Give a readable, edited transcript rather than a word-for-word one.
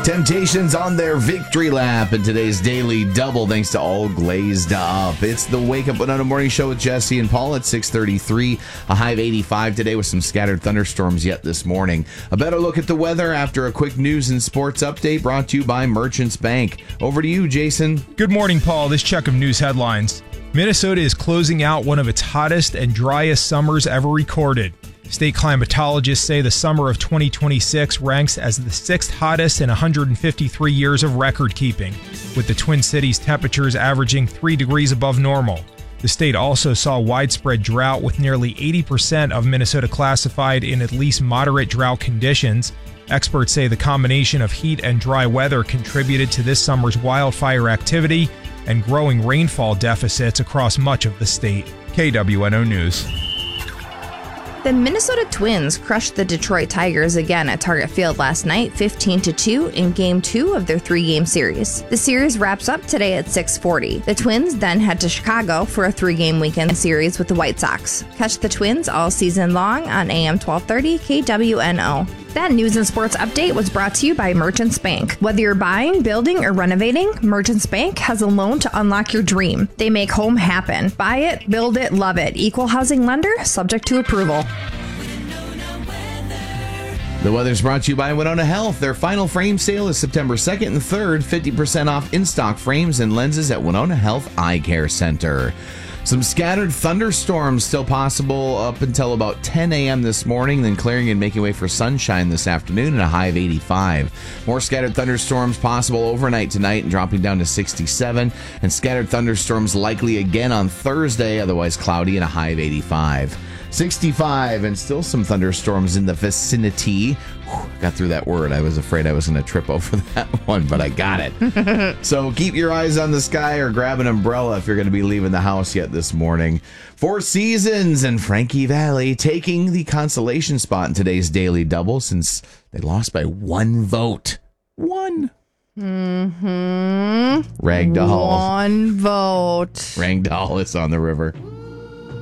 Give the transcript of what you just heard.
Temptations on their victory lap in today's Daily Double, thanks to All Glazed Up. It's the Wake Up Winona Morning Show with Jesse and Paul at 6:33. A high of 85 today with some scattered thunderstorms yet this morning. A better look at the weather after a quick news and sports update brought to you by Merchants Bank. Over to you, Jason. Good morning, Paul. This check of news headlines. Minnesota is closing out one of its hottest and driest summers ever recorded. State climatologists say the summer of 2026 ranks as the sixth hottest in 153 years of record keeping, with the Twin Cities temperatures averaging 3 degrees above normal. The state also saw widespread drought, with nearly 80% of Minnesota classified in at least moderate drought conditions. Experts say the combination of heat and dry weather contributed to this summer's wildfire activity and growing rainfall deficits across much of the state. KWNO News. The Minnesota Twins crushed the Detroit Tigers again at Target Field last night, 15-2 in Game 2 of their 3-game series. The series wraps up today at 6:40. The Twins then head to Chicago for a 3-game weekend series with the White Sox. Catch the Twins all season long on AM 1230 KWNO. That news and sports update was brought to you by Merchants Bank. Whether you're buying, building, or renovating, Merchants Bank has a loan to unlock your dream. They make home happen. Buy it, build it, love it. Equal housing lender, subject to approval. The weather's brought to you by Winona Health. Their final frame sale is September 2nd and 3rd. 50% off in-stock frames and lenses at Winona Health Eye Care Center. Some scattered thunderstorms still possible up until about 10 a.m. this morning, then clearing and making way for sunshine this afternoon and a high of 85. More scattered thunderstorms possible overnight tonight and dropping down to 67. And scattered thunderstorms likely again on Thursday, otherwise cloudy and a high of 85. 65 and still some thunderstorms in the vicinity. Got through that word. I was afraid I was going to trip over that one, but I got it. So keep your eyes on the sky or grab an umbrella if you're going to be leaving the house yet this morning. Four Seasons and Frankie Valli taking the consolation spot in today's Daily Double since they lost by 1 vote. One. Mm-hmm. Ragdoll. 1 vote. Ragdoll is on the river.